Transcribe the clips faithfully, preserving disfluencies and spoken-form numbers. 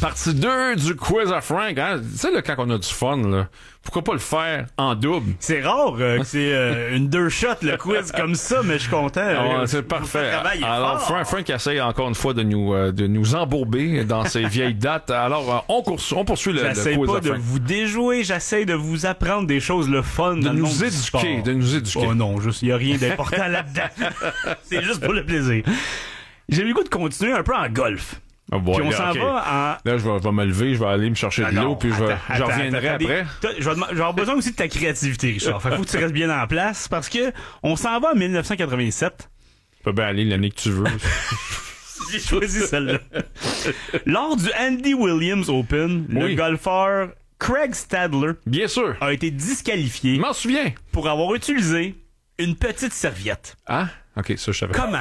Partie deux du quiz à Frank, hein? Tu sais, là, quand on a du fun, là, pourquoi pas le faire en double? C'est rare euh, que c'est euh, une deux shot le quiz comme ça, mais je suis content. Ah, euh, c'est parfait. travail est Alors, fort. Frank, Frank essaye encore une fois de nous, euh, de nous embourber dans ses vieilles dates. Alors, euh, on, cours, on poursuit le, le J'essaie quiz pas à de Frank. vous déjouer, j'essaie de vous apprendre des choses le fun De dans le monde nous du éduquer, sport. de nous éduquer. Oh non, juste, il y a rien d'important là-dedans. C'est juste pour le plaisir. J'ai eu le goût de continuer un peu en golf. Oh boy, Puis on là, s'en ok. va en... Là, je vais, je vais me lever, je vais aller me chercher de Ah l'eau, non, puis je, vais, attends, je attends, reviendrai attends, après. T'as- Je vais dema- je vais avoir besoin aussi de ta créativité, Richard. Fait que faut que tu restes bien en place parce que on s'en va en dix-neuf cent quatre-vingt-sept. Tu peux bien aller l'année que tu veux. J'ai choisi celle-là. Lors du Andy Williams Open, le Oui. golfeur Craig Stadler Bien sûr. a été disqualifié Je m'en souviens. pour avoir utilisé une petite serviette. Hein? OK, ça, je savais. Comment?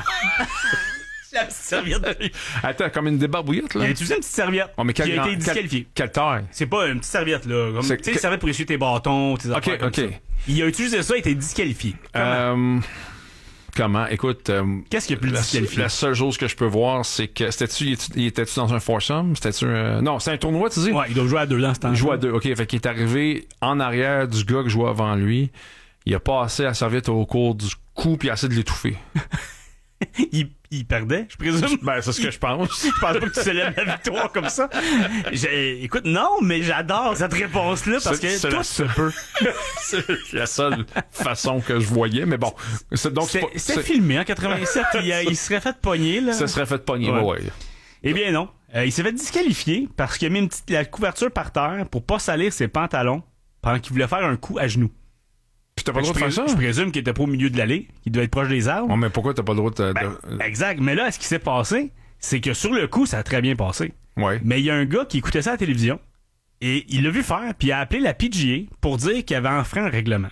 La petite serviette. Attends, comme une débarbouillette, Il là? a utilisé une petite serviette Oh, mais quel qui a grand- été disqualifiée. Quelle, quelle taille? C'est pas une petite serviette, là. Comme, C'est tu sais, que- une serviette pour essuyer tes bâtons, tes OK, affaires comme OK. ça. Il a utilisé ça, il a été disqualifié. Comment? Euh, comment? Écoute, euh, Qu'est-ce qui a pu le la, disqualifier? la seule chose que je peux voir, c'est que c'était-tu, il était- il était-tu dans un foursome? C'était-tu euh, non, c'est un tournoi, tu dis? Ouais, il doit jouer à deux dans ce temps. Il joue à deux. OK, fait qu'il est arrivé en arrière du gars qui jouait avant lui. Il a passé la serviette au cours du cou puis il a essayé de l'étouffer. il, il perdait, je présume. Ben, c'est ce que je pense. Je pense pas que tu célèbres la victoire comme ça. J'ai- écoute, non, mais j'adore cette réponse-là parce C'est- que c'est tout la- se peut. C'est la seule façon que je voyais, mais bon. C'est, donc, c'est C'est pas- c'est c'est- filmé en quatre-vingt-sept. il, a- il serait fait pogner, là. ça serait fait pogner, Ouais. ouais. ouais. Eh bien non. Euh, il s'est fait disqualifier parce qu'il a mis une petite, la couverture par terre pour pas salir ses pantalons pendant qu'il voulait faire un coup à genoux. Puis t'as pas le Je, droit de faire présume, ça? je présume qu'il était pas au milieu de l'allée, qu'il devait être proche des arbres. Ouais, mais pourquoi t'as pas le droit de... Ben, de- exact. Mais là, ce qui s'est passé, c'est que sur le coup, ça a très bien passé. Ouais. Mais il y a un gars qui écoutait ça à la télévision et il l'a vu faire, puis il a appelé la P G A pour dire qu'il avait enfreint un règlement.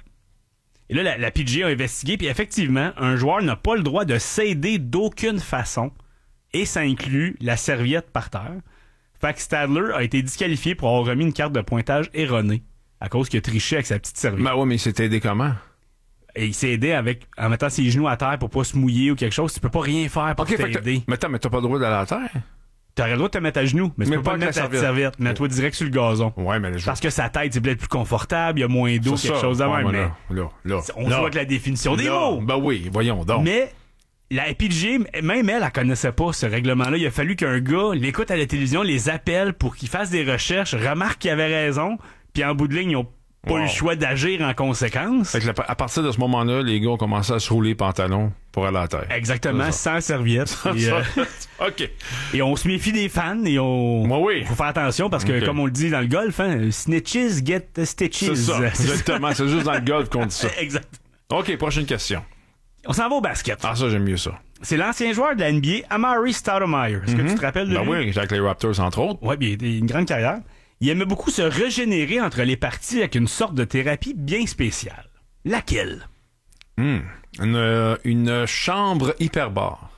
Et là, la, la P G A a investigué, puis effectivement, un joueur n'a pas le droit de s'aider d'aucune façon, et ça inclut la serviette par terre. Fait que Stadler a été disqualifié pour avoir remis une carte de pointage erronée à cause qu'il a triché avec sa petite serviette. Ben ouais, mais il s'est aidé comment? Et il s'est aidé avec, en mettant ses genoux à terre pour pas se mouiller ou quelque chose. Tu peux pas rien faire pour Ok, fait que t'as- t'aider. mais attends, mais t'as pas le droit d'aller à la terre? T'aurais le droit de te mettre à genoux, mais tu Mais peux pas pas te avec mettre la la petite serviette. serviette. Mets-toi direct sur le gazon. Ouais, mais je... Parce que sa tête, c'est peut-être plus confortable, il y a moins d'eau, c'est quelque ça. chose de Ouais, même. mais Mais là, là, là. on là, joue avec la définition des là. mots. Ben oui, voyons donc. Mais la P G A, même elle, elle connaissait pas ce règlement-là. Il a fallu qu'un gars l'écoute à la télévision, les appelle pour qu'il fasse des recherches, remarque qu'il avait raison, puis en bout de ligne, ils ont pas Wow. eu le choix d'agir en conséquence. Fait que la- à partir de ce moment-là, les gars ont commencé à se rouler les pantalons pour aller à la terre. Exactement, C'est ça. sans serviette. et, euh, OK. et on se méfie des fans et on... Moi, oui. Faut faire attention parce que, Ok. comme on le dit dans le golf, hein, snitches get stitches. C'est ça. Exactement. C'est juste dans le golf qu'on dit ça. Exact. OK, prochaine question. On s'en va au basket. Ah, ça, j'aime mieux ça. C'est l'ancien joueur de la N B A, Amari Stoudemire. Est-ce que tu te rappelles de Ben lui? oui, avec les Raptors, entre autres. Ouais, bien, il a une grande carrière. Il aimait beaucoup se régénérer entre les parties avec une sorte de thérapie bien spéciale. Laquelle? Hmm. Une, euh, une chambre hyperbare.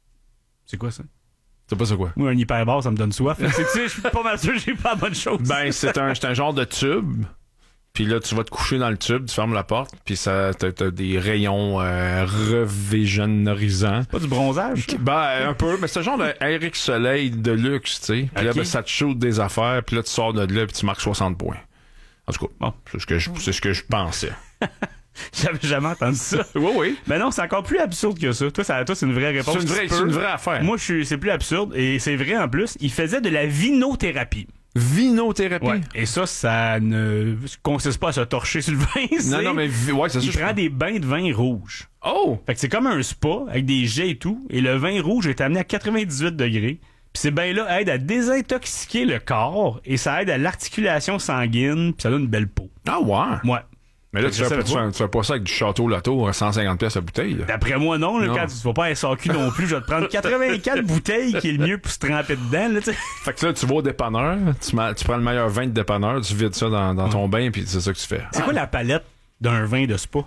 C'est quoi ça? C'est pas ça quoi? Moi, un hyperbar, ça me donne soif. C'est que, tu sais, je suis pas mal sûr que j'ai pas la bonne chose. Ben, c'est un, c'est un genre de tube. Puis là, tu vas te coucher dans le tube, tu fermes la porte, puis ça, t'as, t'as des rayons euh, revégénorisants. Pas du bronzage? ça? Ben, un peu, mais c'est un genre de Eric Soleil de luxe, tu sais. Puis là, Ok. ben, ça te shoot des affaires, puis là, tu sors de là, puis tu marques soixante points. En tout cas, Bon. c'est ce que je, c'est ce que je pensais. J'avais jamais entendu ça. Oui, oui. Mais non, c'est encore plus absurde que ça. Toi, ça, toi c'est une vraie réponse. C'est une vraie, qui se c'est peut. une vraie affaire. Moi, je suis, c'est plus absurde. Et c'est vrai en plus. Il faisait de la vinothérapie. Vinothérapie. Ouais. Et ça, ça ne consiste pas à se torcher sur le vin. Non, c'est- non, mais vi- ouais, c'est ça. Il je- prend des bains de vin rouge. Oh! Fait que c'est comme un spa avec des jets et tout. Et le vin rouge est amené à quatre-vingt-dix-huit degrés. Puis ces bains-là aident à désintoxiquer le corps et ça aide à l'articulation sanguine. Puis ça donne une belle peau. Ah ouais. Ouais. Mais là, Fait tu que je fais, pas, savais tu, pas. fais, tu fais pas ça avec du château loto à cent cinquante pièces la bouteille. Là. D'après moi, non. Là, Non. quand tu vas pas à S A Q non plus, je vais te prendre quatre-vingt-quatre bouteilles qui est le mieux pour se tremper dedans. Là, tu sais. Fait que là, tu vas au dépanneur, tu, ma- tu prends le meilleur vin de dépanneur, tu vides ça dans, dans ton bain, puis c'est ça que tu fais. C'est quoi la palette d'un vin de spa?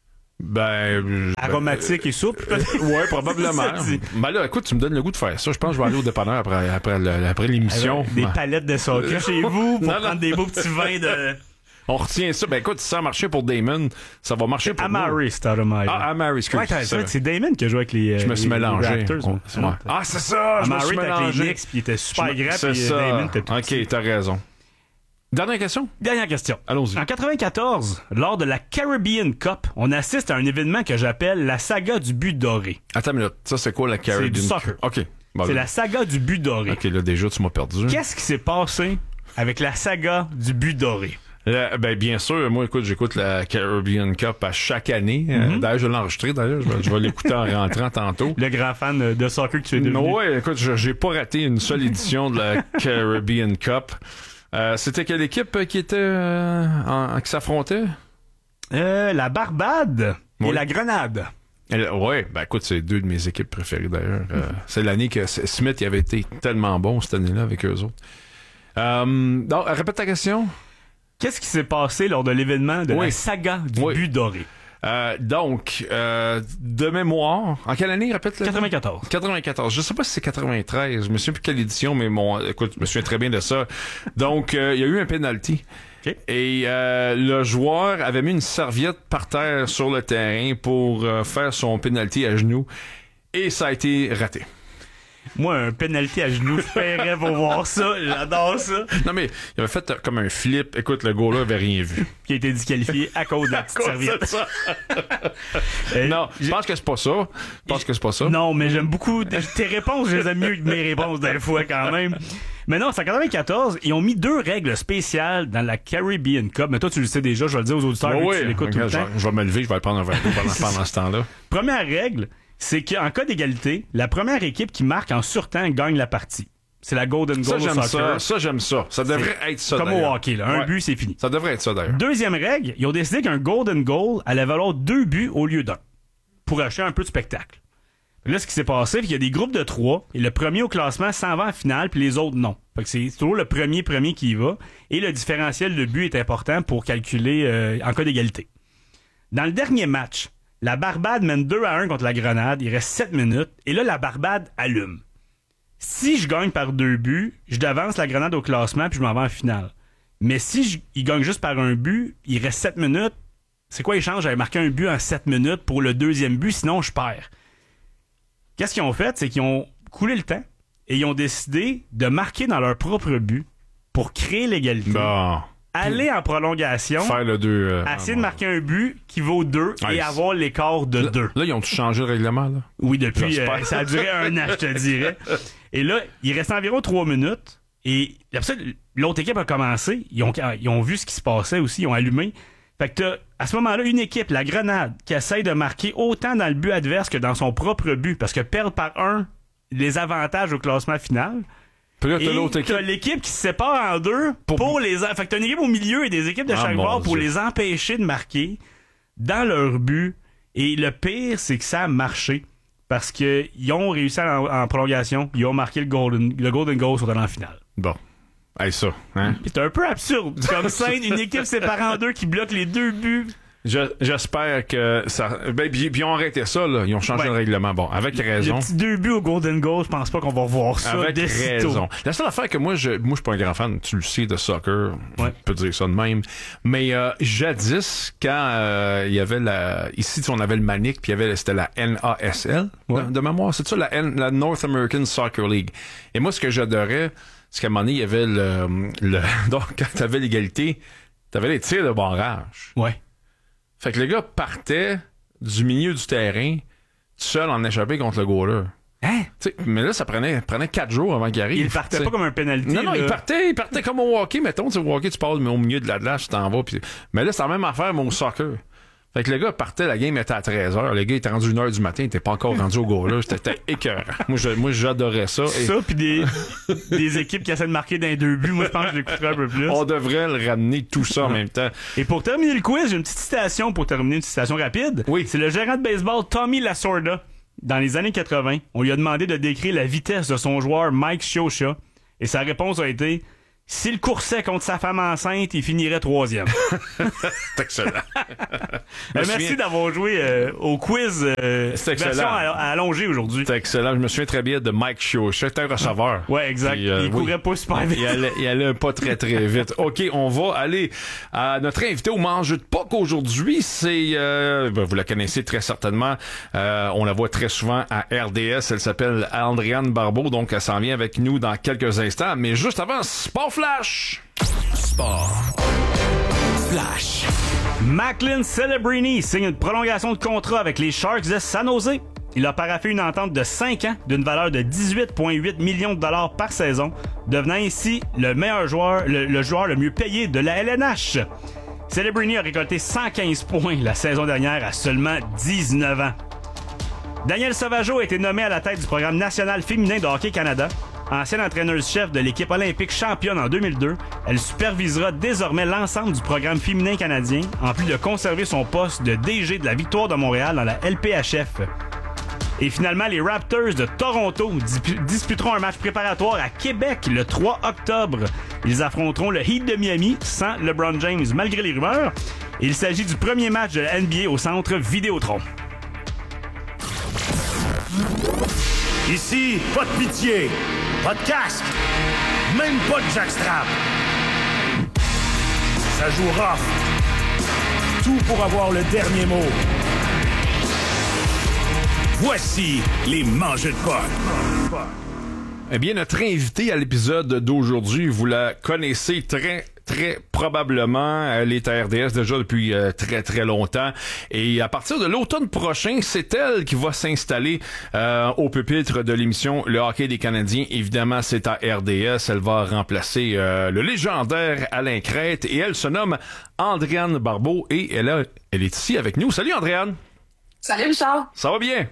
Ben... euh, Aromatique et souple? ben, ouais, probablement. Ça dit. Ben là, écoute, tu me donnes le goût de faire ça. Je pense que je vais aller au dépanneur après, après, le- après l'émission. Des Ouais. palettes de S A Q chez vous pour Non, non. prendre des beaux petits vins de... On retient ça. Ben écoute, si ça a marché pour Damon, ça va marcher pour Amari Stoudemire. Ah, Amari, excuse. Ouais, c'est, c'est Damon qui a joué avec les Je me suis les, mélangé. les Raptors. On, ouais. Ah, c'est ça! Je me suis Amari était avec les mélangé. Knicks, puis il était super Je me- grand, C'est puis ça. Damon était tout OK, petit. t'as raison. Dernière question? Dernière question. Allons-y. En quatre-vingt-quatorze, lors de la Caribbean Cup, on assiste à un événement que j'appelle la saga du but doré. Attends une minute. Ça, c'est quoi la Caribbean? du soccer. OK. Bon, C'est là. la saga du but doré. OK, là, déjà, tu m'as perdu. Qu'est-ce qui s'est passé avec la saga du but doré? Là, ben, bien sûr, moi, écoute, j'écoute la Caribbean Cup à chaque année. Euh, Mm-hmm. D'ailleurs, je l'ai enregistré, d'ailleurs. Je vais, je vais l'écouter en rentrant tantôt. Le grand fan de soccer que tu es devenu. Non, ouais, écoute, je- j'ai pas raté une seule édition de la Caribbean Cup. Euh, c'était quelle équipe qui était euh, en, qui s'affrontait? Euh, la Barbade et Oui. la Grenade. Elle- ouais, ben écoute, c'est deux de mes équipes préférées d'ailleurs. Euh, c'est l'année que S- Smith il avait été tellement bon cette année-là avec eux autres. Euh, donc, répète ta question. Qu'est-ce qui s'est passé lors de l'événement de Oui. la saga du Oui. but doré? Euh, donc, euh, de mémoire, en quelle année, répète-le? quatre-vingt-quatorze. quatre-vingt-quatorze. Je sais pas si c'est quatre-vingt-treize. Je me souviens plus quelle édition, mais mon, écoute, je me souviens très bien de ça. Donc, euh, il y a eu un penalty. OK. Et euh, le joueur avait mis une serviette par terre sur le terrain pour euh, faire son penalty à genoux. Et ça a été raté. Moi, un penalty à genoux, je paierais pour voir ça. J'adore ça. Non, mais il avait fait euh, comme un flip. Écoute, le gars-là avait rien vu. Qui a été disqualifié à cause de la petite serviette. ça. Euh, Non, je pense que c'est pas ça. Je pense que c'est pas ça. Non, mais j'aime beaucoup tes réponses, je les aime mieux que mes réponses des fois quand même. Mais non, c'est en quatre-vingt-quatorze, ils ont mis deux règles spéciales dans la Caribbean Cup. Mais toi, tu le sais déjà, je vais le dire aux auditeurs, Ouais, vu que ouais. tu l'écoutes tout le Regarde, temps. je, vais, je vais me lever, je vais aller prendre un verre d'eau pendant, pendant ce temps-là. Première règle, c'est qu'en cas d'égalité, la première équipe qui marque en surtemps gagne la partie. C'est la Golden Ça, Goal au j'aime soccer. ça. Ça, j'aime ça. Ça devrait être ça, Comme au d'ailleurs. hockey, là. Un Ouais. but, c'est fini. Ça devrait être ça, d'ailleurs. Deuxième règle, ils ont décidé qu'un Golden Goal allait valoir deux buts au lieu d'un. Pour acheter un peu de spectacle. Là, ce qui s'est passé, c'est qu'il y a des groupes de trois, et le premier au classement s'en va en finale, puis les autres non. Fait que c'est toujours le premier premier qui y va, et le différentiel de but est important pour calculer euh, en cas d'égalité. Dans le dernier match, la Barbade mène deux à un contre la Grenade, il reste sept minutes, et là, la Barbade allume. Si je gagne par deux buts, je devance la Grenade au classement, puis je m'en vais en finale. Mais si je, il gagne juste par un but, il reste sept minutes, c'est quoi l'échange? J'avais marqué un but en sept minutes pour le deuxième but, sinon je perds. Qu'est-ce qu'ils ont fait? C'est qu'ils ont coulé le temps et ils ont décidé de marquer dans leur propre but pour créer l'égalité. Bon. Aller en prolongation, Faire le deux. Euh, essayer ah, de bon. marquer un but qui vaut deux Ouais, et c'est- avoir l'écart de Là, deux. là, ils ont tout changé le règlement, là. Oui, depuis, J'espère. euh, ça a duré un an, je te dirais. Et là, il reste environ trois minutes. Et après ça, l'autre équipe a commencé. Ils ont, ils ont vu ce qui se passait aussi. Ils ont allumé. Fait que t'as, à ce moment-là, une équipe, la Grenade, qui essaye de marquer autant dans le but adverse que dans son propre but. Parce que perdre par un, les avantages au classement final. Puis là, t'as Et l'autre équipe. t'as l'équipe qui se sépare en deux pour, Pour- les... Fait que t'as une équipe au milieu et des équipes de Ah, chaque mon bord pour Dieu. les empêcher de marquer dans leur but. Et le pire, c'est que ça a marché. Parce que ils ont réussi en, en prolongation. Ils ont marqué le Golden, le golden Goal sur en finale. Bon. Hey, ça, hein? C'est un peu absurde. Comme scène, une équipe séparée en deux qui bloque les deux buts. Je- J'espère que ça. Ben, puis, puis ils ont arrêté ça, là. Ils ont changé Ouais. le règlement. Bon, avec raison. Le petit deux buts au Golden Goal, je pense pas qu'on va revoir ça. Avec de sitôt. raison. La seule affaire que moi, je, moi, je suis pas un grand fan, tu le sais, de soccer. Ouais. Je peux dire ça de même. Mais, euh, jadis, quand, euh, il y avait la, ici, tu sais, on avait le Manic, puis il y avait, c'était la N A S L. Ouais. De, de mémoire, c'est ça, la, N- la North American Soccer League. Et moi, ce que j'adorais, c'est qu'à un moment donné, il y avait le, le, donc, quand t'avais l'égalité, t'avais les tirs de barrage. Ouais. Fait que le gars partait du milieu du terrain, tout seul en échappé contre le goaler. Hein? Tu sais, mais là, ça prenait, prenait quatre jours avant qu'il arrive. Il partait tu sais. pas comme un penalty. Non, non, là. il partait, il partait comme au hockey, mettons. Tu sais, au hockey, tu passes au milieu de la glace, tu t'en vas. Pis... Mais là, c'est la même affaire, mais au soccer. Fait que le gars partait, la game était à treize heures. Le gars était rendu une heure du matin, il était pas encore rendu au goaler. C'était écœurant. Moi, je, moi, j'adorais ça. Et Ça, puis des, des équipes qui essaient de marquer dans les deux buts. Moi, je pense que je l'écouterais un peu plus. on devrait le ramener tout ça en même temps. Et pour terminer le quiz, j'ai une petite citation pour terminer, une citation rapide. Oui. C'est le gérant de baseball Tommy Lasorda. Dans les années quatre-vingt, on lui a demandé de décrire la vitesse de son joueur Mike Scioscia. Et sa réponse a été: s'il coursait contre sa femme enceinte, il finirait troisième. C'est excellent. Merci souviens... d'avoir joué euh, au quiz euh, version allongée aujourd'hui. C'est excellent. Je me souviens très bien de Mike Shaw. C'était un receveur. Ouais, exact. Puis, euh, il oui, courait pas super vite. Il allait, il allait pas très, très vite. OK, on va aller à notre invité au Mange de Pâques aujourd'hui. C'est, euh, ben, vous la connaissez très certainement. Euh, on la voit très souvent à R D S. Elle s'appelle Andréane Barbeau. Donc, elle s'en vient avec nous dans quelques instants. Mais juste avant, Sport Flash! Sport Flash. Macklin Celebrini signe une prolongation de contrat avec les Sharks de San Jose. Il a paraphé une entente de cinq ans d'une valeur de dix-huit virgule huit millions de dollars par saison, devenant ainsi le meilleur joueur, le, le joueur le mieux payé de la L N H. Celebrini a récolté cent quinze points la saison dernière à seulement dix-neuf ans. Danielle Sauvageau a été nommée à la tête du programme national féminin de Hockey Canada. Ancienne entraîneuse-chef de l'équipe olympique championne en deux mille deux, elle supervisera désormais l'ensemble du programme féminin canadien, en plus de conserver son poste de D G de la Victoire de Montréal dans la L P H F. Et finalement, les Raptors de Toronto disp- disputeront un match préparatoire à Québec le trois octobre. Ils affronteront le Heat de Miami sans LeBron James malgré les rumeurs. Il s'agit du premier match de la N B A au centre Vidéotron. Ici, pas de pitié, pas de casque, même pas de jackstrap. Ça joue rough. Tout pour avoir le dernier mot. Voici les Mangeux de Pâques. Eh bien, notre invitée à l'épisode d'aujourd'hui, vous la connaissez très, très probablement. Elle est à R D S déjà depuis euh, très, très longtemps. Et à partir de l'automne prochain, c'est elle qui va s'installer euh, au pupitre de l'émission Le Hockey des Canadiens. Évidemment, c'est à R D S. Elle va remplacer euh, le légendaire Alain Crête. Et elle se nomme Andréane Barbeau. Et elle, a, elle est ici avec nous. Salut, Andréane! Salut, Richard! Ça va bien?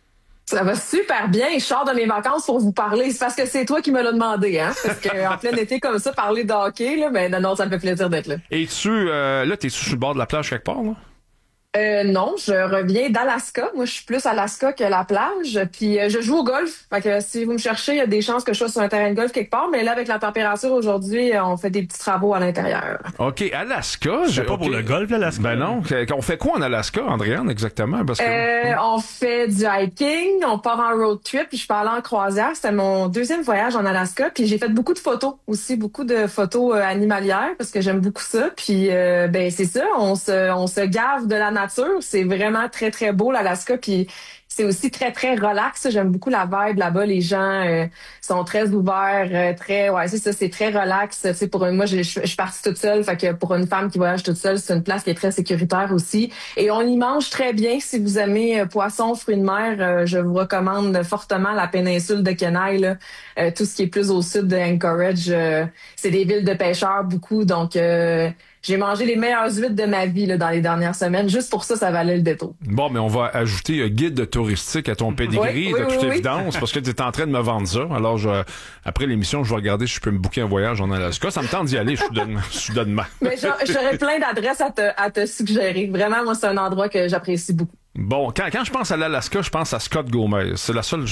Ça va super bien. Je sors de mes vacances pour vous parler. C'est parce que c'est toi qui me l'as demandé, hein? Parce qu'en plein été comme ça, parler de hockey, là, ben non, non, ça me fait plaisir d'être là. Et tu, euh, là, t'es-tu sur le bord de la plage quelque part, là? Euh, non, je reviens d'Alaska. Moi, je suis plus Alaska que la plage. Puis euh, je joue au golf. Fait que si vous me cherchez, il y a des chances que je sois sur un terrain de golf quelque part. Mais là, avec la température aujourd'hui, on fait des petits travaux à l'intérieur. OK, Alaska. C'est pas okay. pour le golf, l'Alaska? Ben non. On fait quoi en Alaska, Andréane, exactement? Parce que... euh, on fait du hiking, on part en road trip, puis je pars en croisière. C'était mon deuxième voyage en Alaska. Puis j'ai fait beaucoup de photos aussi, beaucoup de photos euh, animalières parce que j'aime beaucoup ça. Puis euh, ben c'est ça, on se, on se gave de la nature. C'est vraiment très, très beau, l'Alaska. Puis c'est aussi très, très relax. J'aime beaucoup la vibe là-bas. Les gens euh, sont très ouverts, euh, très... Ouais, c'est ça, c'est très relax. Tu sais, pour une, moi, je, je, je suis partie toute seule. Fait que pour une femme qui voyage toute seule, c'est une place qui est très sécuritaire aussi. Et on y mange très bien. Si vous aimez euh, poisson, fruits de mer, euh, je vous recommande fortement la péninsule de Kenai. Là. Euh, tout ce qui est plus au sud de Anchorage, euh, c'est des villes de pêcheurs, beaucoup. Donc... Euh, J'ai mangé les meilleures huîtres de ma vie là, dans les dernières semaines. Juste pour ça, ça valait le détour. Bon, mais on va ajouter un guide touristique à ton pedigree, oui, oui, de toute oui, évidence, oui. parce que tu es en train de me vendre ça. Alors, je, après l'émission, je vais regarder si je peux me booker un voyage en Alaska. Ça me tente d'y aller, soudainement. soudainement. Mais j'aurais plein d'adresses à te, à te suggérer. Vraiment, moi, c'est un endroit que j'apprécie beaucoup. Bon, quand, quand je pense à l'Alaska, je pense à Scott Gomez. C'est la seule...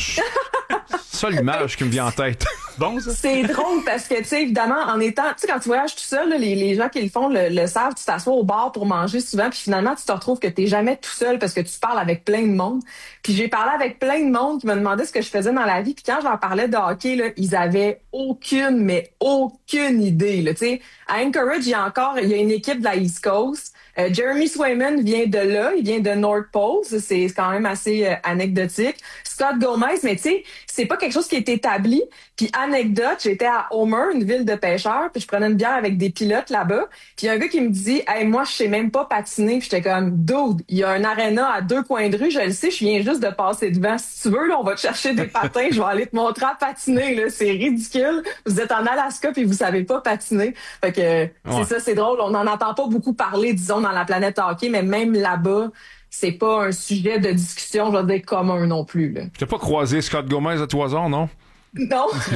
seule image qui me vient en tête. Bon, ça? C'est drôle parce que, tu sais, évidemment, en étant... Tu sais, quand tu voyages tout seul, là, les, les gens qui le font le, le savent, tu t'assois au bar pour manger souvent, puis finalement, tu te retrouves que t'es jamais tout seul parce que tu parles avec plein de monde. Puis j'ai parlé avec plein de monde qui me demandait ce que je faisais dans la vie, puis quand je leur parlais de hockey, là, ils avaient aucune, mais aucune idée, là, tu sais. À Anchorage, il y a encore... Il y a une équipe de la East Coast. Euh, Jeremy Swayman vient de là, il vient de North Pole, c'est quand même assez euh, anecdotique. Scott Gomez, mais tu sais, c'est pas quelque chose qui est établi. Puis anecdote, j'étais à Homer, une ville de pêcheurs, puis je prenais une bière avec des pilotes là-bas. Puis il y a un gars qui me dit « Hey, moi, je sais même pas patiner. » Puis j'étais comme « Dude, il y a un aréna à deux coins de rue, je le sais, je viens juste de passer devant. Si tu veux, là, on va te chercher des patins, je vais aller te montrer à patiner. Là, c'est ridicule. Vous êtes en Alaska puis vous savez pas patiner. » Fait que ouais. C'est ça, c'est drôle. On n'en entend pas beaucoup parler, disons, dans la planète hockey, mais même là-bas, c'est pas un sujet de discussion, je veux dire, commun non plus. Là. Tu n'as pas croisé Scott Gomez à Toison, non? Non.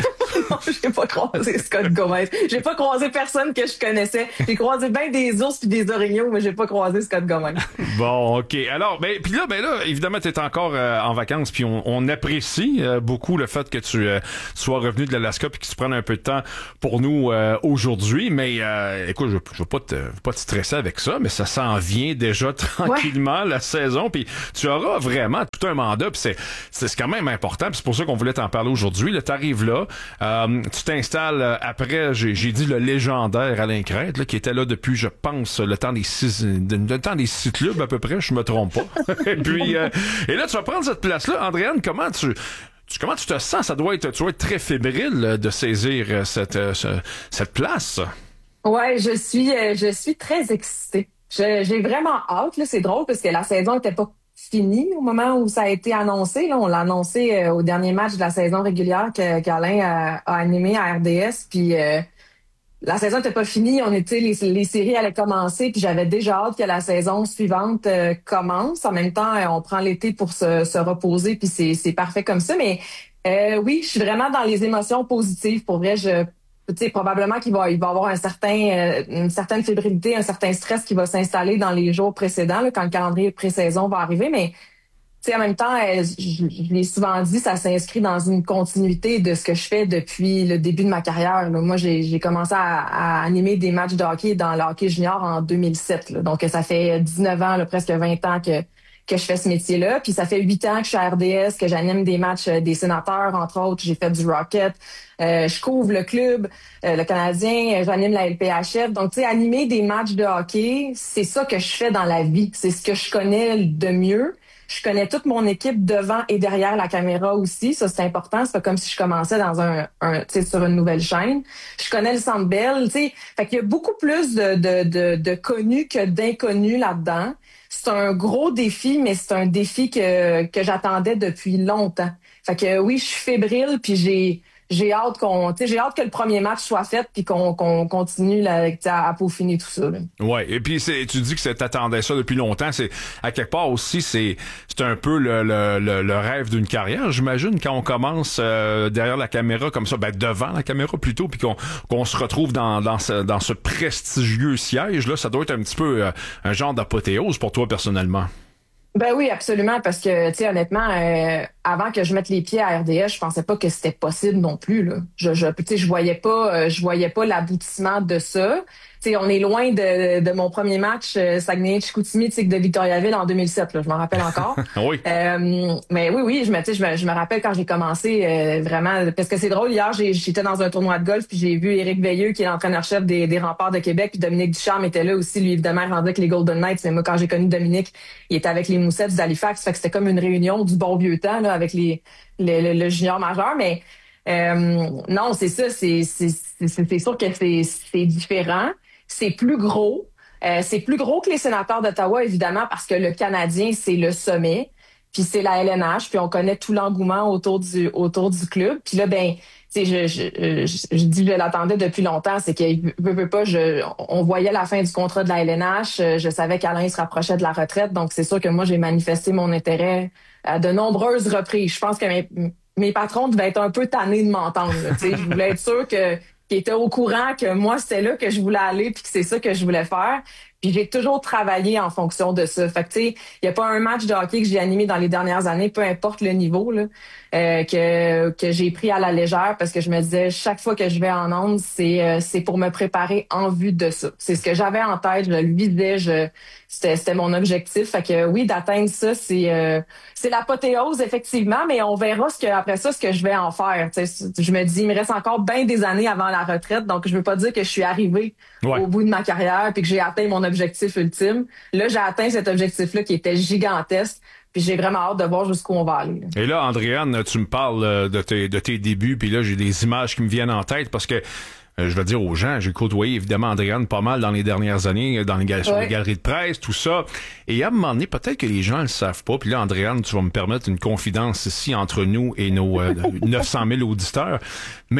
Non, j'ai pas croisé Scott Gomez. J'ai pas croisé personne que je connaissais. J'ai croisé bien des ours puis des orignaux, mais j'ai pas croisé Scott Gomez. Bon, OK. Alors, ben, puis là, ben là, évidemment, t'es encore euh, en vacances, puis on, on apprécie euh, beaucoup le fait que tu euh, sois revenu de l'Alaska puis que tu prennes un peu de temps pour nous euh, aujourd'hui. Mais euh, écoute, je, je veux pas te, pas te stresser avec ça, mais ça s'en vient déjà tranquillement ouais. la saison. Puis tu auras vraiment tout un mandat. Puis c'est, c'est quand même important. Puis c'est pour ça qu'on voulait t'en parler aujourd'hui. Là, t'arrives là, euh, tu t'installes euh, après. J'ai, j'ai dit le légendaire Alain Crête, là, qui était là depuis, je pense, le temps des six, le temps des six clubs à peu près. Je me trompe pas. et puis, euh, et là, tu vas prendre cette place-là, Andréane. Comment tu Tu, comment tu te sens? Ça doit être, tu dois être très fébrile de saisir cette, cette, cette place. Ouais, je suis, je suis très excitée. Je, j'ai vraiment hâte, là. C'est drôle parce que la saison était pas finie au moment où ça a été annoncé, là. On l'a annoncé euh, au dernier match de la saison régulière que, qu'Alain a, a animé à R D S. Puis, euh, la saison n'était pas finie, on était les, les séries allaient commencer, puis j'avais déjà hâte que la saison suivante euh, commence. En même temps, euh, on prend l'été pour se, se reposer, puis c'est, c'est parfait comme ça. Mais euh, oui, je suis vraiment dans les émotions positives. Pour vrai, je, tu sais, probablement qu'il va, il va y avoir un certain, euh, une certaine fébrilité, un certain stress qui va s'installer dans les jours précédents, là, quand le calendrier pré-saison va arriver. Mais tu sais, en même temps, je, je l'ai souvent dit, ça s'inscrit dans une continuité de ce que je fais depuis le début de ma carrière. Là. Moi, j'ai, j'ai commencé à, à animer des matchs de hockey dans le hockey junior en deux mille sept. Là. Donc, ça fait dix-neuf ans, là, presque vingt ans que, que je fais ce métier-là. Puis ça fait huit ans que je suis à R D S, que j'anime des matchs des sénateurs, entre autres. J'ai fait du Rocket. Euh, je couvre le club, euh, le Canadien. J'anime la L P H F. Donc, tu sais, animer des matchs de hockey, c'est ça que je fais dans la vie. C'est ce que je connais de mieux. Je connais toute mon équipe devant et derrière la caméra aussi. Ça, c'est important. C'est pas comme si je commençais dans un, un tu sais, sur une nouvelle chaîne. Je connais le Centre Bell, tu sais. Fait qu'il y a beaucoup plus de, de, de, de connus que d'inconnus là-dedans. C'est un gros défi, mais c'est un défi que, que j'attendais depuis longtemps. Fait que oui, je suis fébrile, puis j'ai, j'ai hâte qu'on, tu sais, j'ai hâte que le premier match soit fait, puis qu'on, qu'on continue là, à, à peaufiner tout ça. Là. Ouais. Et puis c'est, tu dis que c'est, t'attendais ça depuis longtemps. C'est à quelque part aussi, c'est, c'est un peu le, le, le, le rêve d'une carrière. J'imagine quand on commence euh, derrière la caméra comme ça, ben devant la caméra plutôt, puis qu'on, qu'on se retrouve dans, dans ce, dans ce prestigieux siège là, ça doit être un petit peu euh, un genre d'apothéose pour toi personnellement. Ben oui, absolument, parce que, tu sais, honnêtement, euh, avant que je mette les pieds à R D S, je pensais pas que c'était possible non plus, là. Je, je, tu sais, je voyais pas, euh, je voyais pas l'aboutissement de ça. Tu sais, on est loin de, de mon premier match euh, Saguenay-Chicoutimi, tu sais, de Victoriaville en deux mille sept, là. Je m'en rappelle encore. oui. Euh, mais oui, oui, je me, tu sais, je me, je me rappelle quand j'ai commencé, euh, vraiment, parce que c'est drôle, hier, j'ai, j'étais dans un tournoi de golf, puis j'ai vu Éric Veilleux, qui est l'entraîneur-chef des, des Remparts de Québec, puis Dominique Ducharme était là aussi, lui, évidemment, rendu avec les Golden Knights. Mais moi, quand j'ai connu Dominique, il était avec les Moussettes d'Halifax, fait que c'était comme une réunion du bon vieux temps, là, avec les, le, le, le junior majeur, mais euh, non, c'est ça, c'est, c'est, c'est, c'est sûr que c'est, c'est différent. C'est plus gros. Euh, c'est plus gros que les sénateurs d'Ottawa, évidemment, parce que le Canadien, c'est le sommet. Puis c'est la L N H, puis on connaît tout l'engouement autour du autour du club. Puis là, ben, tu sais, je, je, je, je dis que je l'attendais depuis longtemps, c'est qu'il veut, veut pas, je, on voyait la fin du contrat de la L N H. Je savais qu'Alain se rapprochait de la retraite, donc c'est sûr que moi, j'ai manifesté mon intérêt à de nombreuses reprises. Je pense que mes, mes patrons devaient être un peu tannés de m'entendre. Tu sais, je voulais être sûr que qui était au courant que moi, c'était là que je voulais aller puis que c'est ça que je voulais faire. Puis j'ai toujours travaillé en fonction de ça. Fait que, tu sais, il n'y a pas un match de hockey que j'ai animé dans les dernières années, peu importe le niveau, là, euh, que que j'ai pris à la légère parce que je me disais, chaque fois que je vais en onde, c'est euh, c'est pour me préparer en vue de ça. C'est ce que j'avais en tête, je le visais, je c'était c'était mon objectif. Fait que oui, d'atteindre ça, c'est euh, c'est l'apothéose, effectivement, mais on verra ce que après ça, ce que je vais en faire. Tu sais, je me dis, il me reste encore bien des années avant la retraite, donc je veux pas dire que je suis arrivée ouais. au bout de ma carrière puis que j'ai atteint mon objectif ultime. Là, j'ai atteint cet objectif-là qui était gigantesque. Puis j'ai vraiment hâte de voir jusqu'où on va aller. Et là, Andréane, tu me parles de tes, de tes débuts, puis là, j'ai des images qui me viennent en tête parce que euh, je vais dire aux gens, j'ai côtoyé évidemment Andréane pas mal dans les dernières années, dans les, gal- ouais. sur les galeries de presse, tout ça. Et à un moment donné, peut-être que les gens le savent pas. Puis là, Andréane, tu vas me permettre une confidence ici entre nous et nos euh, neuf cent mille auditeurs. Mais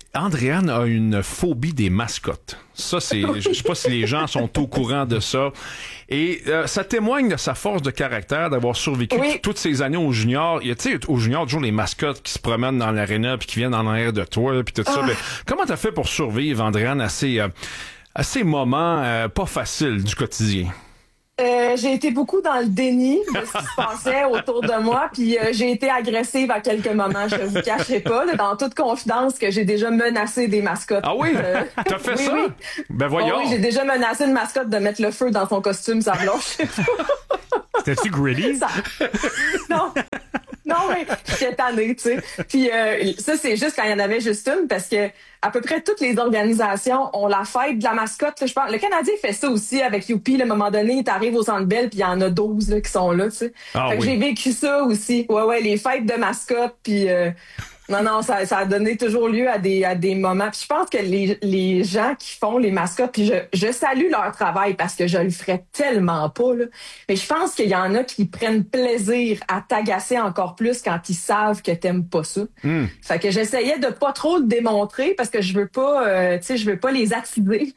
Andréane a une phobie des mascottes. Ça, c'est, je sais pas si les gens sont au courant de ça. Et euh, ça témoigne de sa force de caractère d'avoir survécu Oui. t- toutes ces années aux juniors. Il y a, tu sais, aux juniors, toujours les mascottes qui se promènent dans l'aréna puis qui viennent en arrière de toi puis tout ça. Ah. Ben, comment t'as fait pour survivre, Andréane, à ces, euh, à ces moments euh, pas faciles du quotidien? Euh, j'ai été beaucoup dans le déni de ce qui se passait autour de moi, puis euh, j'ai été agressive à quelques moments, je vous cacherai pas, là, dans toute confidence que j'ai déjà menacé des mascottes. Ah oui? Euh, T'as fait oui, ça? oui. Ben voyons. Oh oui, j'ai déjà menacé une mascotte de mettre le feu dans son costume, ça blanche. C'était-tu gritty? Ça... Non. Non, mais j'étais tannée, tu sais. Puis euh, ça, c'est juste quand il y en avait juste une, parce que à peu près toutes les organisations ont la fête de la mascotte. Là, je pense. Le Canadien fait ça aussi avec Youpi. Là, à un moment donné, t'arrives au Centre Bell, puis il y en a douze là, qui sont là, tu sais. Ah, fait que oui. j'ai vécu ça aussi. Ouais, ouais, les fêtes de mascotte, puis... Euh, non, non, ça, ça a donné toujours lieu à des, à des moments. Puis je pense que les, les gens qui font les mascottes, puis je, je salue leur travail parce que je le ferais tellement pas, là. Mais je pense qu'il y en a qui prennent plaisir à t'agacer encore plus quand ils savent que t'aimes pas ça. Mm. Fait que j'essayais de pas trop le démontrer parce que je veux pas, euh, tu sais, je veux pas les activer.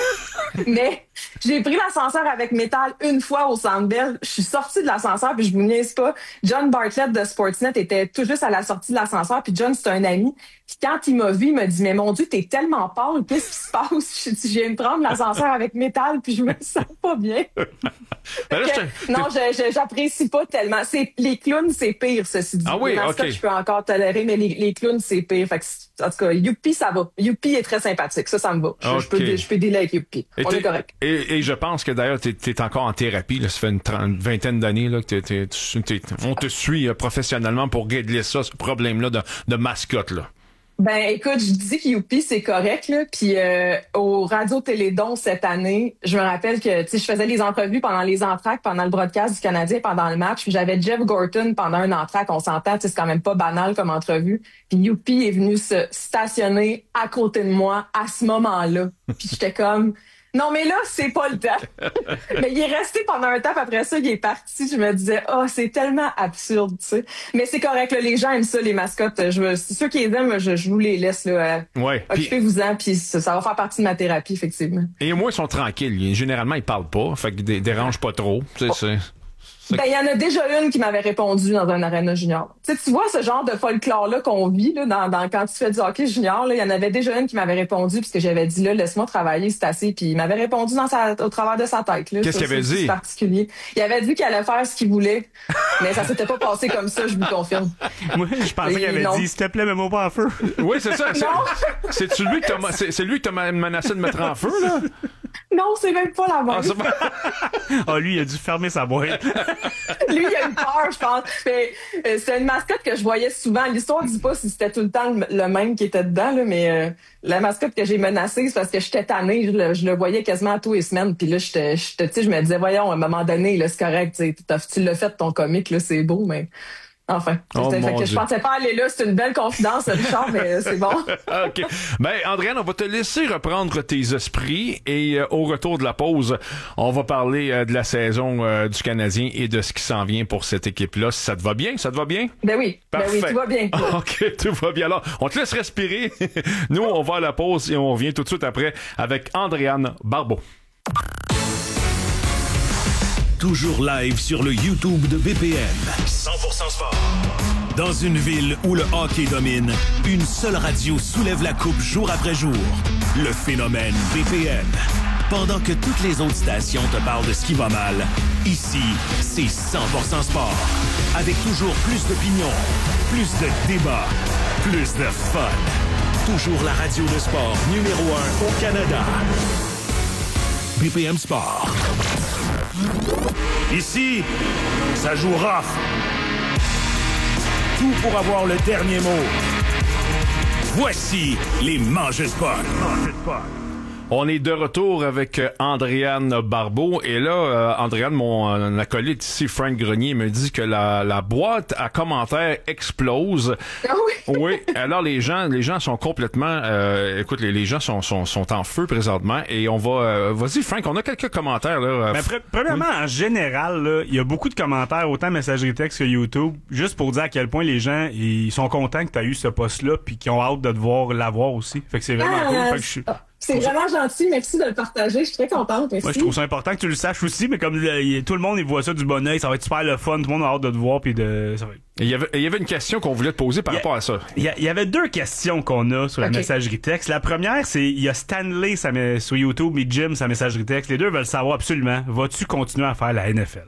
Mais j'ai pris l'ascenseur avec Métal une fois au Centre Bell. Je suis sortie de l'ascenseur puis je vous niaise pas. John Bartlett de Sportsnet était tout juste à la sortie de l'ascenseur puis John, c'est un ami. Puis quand il m'a vu, il m'a dit, mais mon Dieu, t'es tellement pâle, qu'est-ce qui se passe? Je dis, je viens de prendre l'ascenseur avec Métal puis je me sens pas bien. Ben là, Que- je- non, je, je- j'apprécie pas tellement. C'est, les clowns, c'est pire, ceci dit. Ah oui, les mascottes, ok. je peux encore tolérer, mais les, les clowns, c'est pire. Fait que, c'est- en tout cas, Youpi, ça va. Youpi est très sympathique. Ça, ça me va. Je, je Ok. peux, je peux dealer avec Youpi. Et, On t'es- est correct. et, et je pense que d'ailleurs, t'es, t'es encore en thérapie. Là. Ça fait une, trente, une vingtaine d'années là, que t'es, t'es- tu- t'es- on te suit euh, professionnellement pour régler ça, ce problème-là de, de mascotte. Là. Ben, écoute, je dis que Youpi, c'est correct, là. Puis euh, au Radio-Télédon cette année, je me rappelle que, tu sais, je faisais les entrevues pendant les entractes, pendant le broadcast du Canadien, pendant le match. Puis j'avais Jeff Gorton pendant un entracte. On s'entend, tu sais, c'est quand même pas banal comme entrevue. Puis Youpi est venu se stationner à côté de moi à ce moment-là. Puis j'étais comme... Non, mais là, c'est pas le temps. Mais il est resté pendant un temps, puis après ça, il est parti. Je me disais, oh, c'est tellement absurde, tu sais. Mais c'est correct, là, les gens aiment ça, les mascottes. Je veux, ceux qui les aiment, je, je vous les laisse, là. Ouais. Puis- Occupez-vous-en, puis ça, ça va faire partie de ma thérapie, effectivement. Et moi, ils sont tranquilles. Ils- Généralement, ils parlent pas. Fait qu'ils dé- dérangent pas trop. Tu sais, c'est... Ben, il y en a déjà une qui m'avait répondu dans un aréna junior. Tu sais, tu vois ce genre de folklore-là qu'on vit, là, dans, dans, quand tu fais du hockey junior, là, il y en avait déjà une qui m'avait répondu, puisque j'avais dit, là, laisse-moi travailler, c'est assez, puis il m'avait répondu dans sa, au travers de sa tête, là. Qu'est-ce Ça, qu'il avait c'est- dit? c'est particulier. Il avait dit qu'il allait faire ce qu'il voulait, mais ça s'était pas passé comme ça, je vous confirme. Moi, je pensais qu'il avait Non. dit, s'il te plaît, mets-moi pas en feu. Oui, c'est ça. C'est, Non. c'est-tu lui que t'as, ma- c'est, c'est lui que t'as menacé de mettre en feu, là? Non, c'est même pas la bonne. Ah, c'est pas- Ah, lui, il a dû fermer sa boîte. Lui, il a eu peur, je pense. Mais, euh, c'est une mascotte que je voyais souvent. L'histoire ne dit pas si c'était tout le temps le, le même qui était dedans, là, mais euh, la mascotte que j'ai menacée, c'est parce que j'étais tannée. Je le, je le voyais quasiment à tous les semaines. Puis là, j'étais, j'étais, tu sais, je me disais, voyons, à un moment donné, là, c'est correct. Tu sais, t'as- tu l'as fait, ton comique, là, c'est beau, mais... Enfin, Oh, fait mon que je Dieu. pensais pas aller là. C'est une belle confidence, Richard, mais c'est bon. OK. Ben, Andréane, on va te laisser reprendre tes esprits et euh, au retour de la pause, on va parler euh, de la saison euh, du Canadien et de ce qui s'en vient pour cette équipe-là. Ça te va bien? Ça te va bien? Ben oui, ben Parfait. oui, tout va bien. OK, tout va bien. Alors, on te laisse respirer. Nous, on va à la pause et on revient tout de suite après avec Andréane Barbeau. Toujours live sur le YouTube de B P M. cent pour cent sport. Dans une ville où le hockey domine, une seule radio soulève la coupe jour après jour. Le phénomène B P M. Pendant que toutes les autres stations te parlent de ce qui va mal, ici, c'est cent pour cent sport. Avec toujours plus d'opinions, plus de débats, plus de fun. Toujours la radio de sport numéro un au Canada. B P M Sport. Ici, ça joue rough. Tout pour avoir le dernier mot. Voici les Mangeurs de Puck. On est de retour avec euh, Andréane Barbeau. Et là, euh, Andréane, mon euh, acolyte ici, Frank Grenier, me dit que la, la boîte à commentaires explose. Ah oui? Oui. Alors, les gens les gens sont complètement... Euh, écoute, les, les gens sont, sont, sont en feu présentement. Et on va... Euh, vas-y, Frank, on a quelques commentaires. là. Ben, pre- premièrement, oui. En général, là, il y a beaucoup de commentaires, autant messagerie texte que YouTube, juste pour dire à quel point les gens ils sont contents que tu as eu ce poste-là puis qu'ils ont hâte de te voir l'avoir aussi. Fait que c'est vraiment ah, cool. Fait que je suis... C'est vraiment gentil, merci de le partager, je suis très contente. Merci. Moi, je trouve ça important que tu le saches aussi, mais comme le, tout le monde il voit ça du bon oeil, ça va être super le fun, tout le monde a hâte de te voir puis de. Ça va être... Il y avait, il y avait une question qu'on voulait te poser par a, rapport à ça. Il y, a, il y avait deux questions qu'on a sur la okay. messagerie texte. La première, c'est il y a Stanley sa, sur YouTube et Jim sa messagerie texte. Les deux veulent savoir absolument, vas-tu continuer à faire la N F L?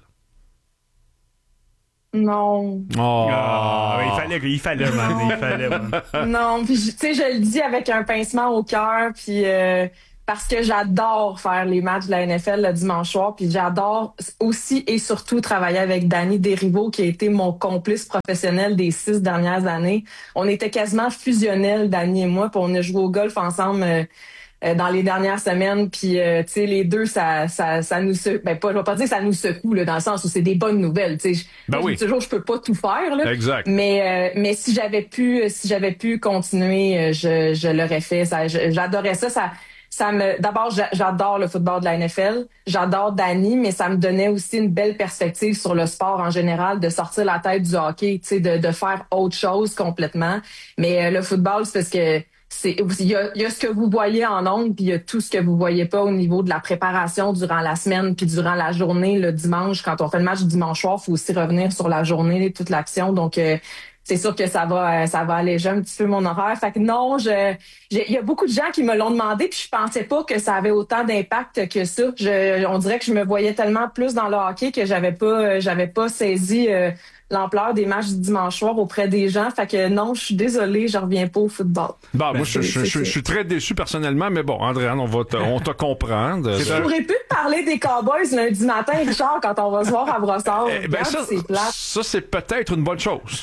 Non. Oh. Ah, il fallait, il fallait, man, il fallait. Man. Non, puis tu sais, je le dis avec un pincement au cœur, puis euh, parce que j'adore faire les matchs de la N F L le dimanche soir, puis j'adore aussi et surtout travailler avec Danny Desrivaux, qui a été mon complice professionnel des six dernières années. On était quasiment fusionnels, Danny et moi, puis on a joué au golf ensemble. Euh, dans les dernières semaines, puis euh, tu sais les deux ça ça ça nous secoue. Ben pas je vais pas dire que ça nous secoue là, dans le sens où c'est des bonnes nouvelles, tu sais. Ben oui. Toujours je peux pas tout faire là. Exact. Mais euh, mais si j'avais pu si j'avais pu continuer, je je l'aurais fait. Ça j'adorais ça, ça ça me d'abord j'adore le football de la N F L, j'adore Danny, mais ça me donnait aussi une belle perspective sur le sport en général, de sortir la tête du hockey, tu sais, de de faire autre chose complètement. Mais euh, le football c'est parce que c'est il y a, il y a ce que vous voyez en ondes, puis il y a tout ce que vous voyez pas au niveau de la préparation durant la semaine, puis durant la journée, le dimanche. Quand on fait le match du dimanche soir, il faut aussi revenir sur la journée, toute l'action. Donc euh, c'est sûr que ça va ça va alléger un petit peu mon horaire. Fait que non, je il y a beaucoup de gens qui me l'ont demandé, puis je pensais pas que ça avait autant d'impact que ça. Je on dirait que je me voyais tellement plus dans le hockey que j'avais pas j'avais pas saisi euh, l'ampleur des matchs du dimanche soir auprès des gens. Fait que non, je suis désolée, je reviens pas au football. Bon, ben, moi, je, je, je, je suis très déçu personnellement, mais bon, Andréane, on va te, on te comprendre. Je pourrais plus te parler des Cowboys lundi matin, Richard, quand on va se voir à Brossard. Eh ben, ça, c'est plate. Ça, c'est peut-être une bonne chose.